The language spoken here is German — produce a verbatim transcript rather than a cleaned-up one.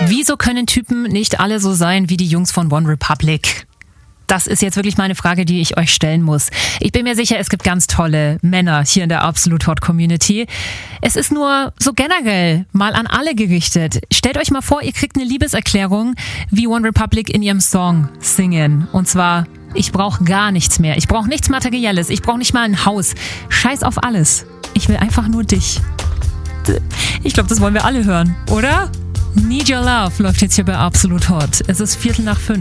Wieso können Typen nicht alle so sein wie die Jungs von One Republic? Das ist jetzt wirklich meine Frage, die ich euch stellen muss. Ich bin mir sicher, es gibt ganz tolle Männer hier in der Absolut Hot Community. Es ist nur so generell mal an alle gerichtet. Stellt euch mal vor, ihr kriegt eine Liebeserklärung, wie One Republic in ihrem Song singen. Und zwar, ich brauche gar nichts mehr. Ich brauche nichts Materielles. Ich brauche nicht mal ein Haus. Scheiß auf alles. Ich will einfach nur dich. Ich glaube, das wollen wir alle hören, oder? Need Your Love läuft jetzt hier bei Absolut Hot. Es ist Viertel nach fünf.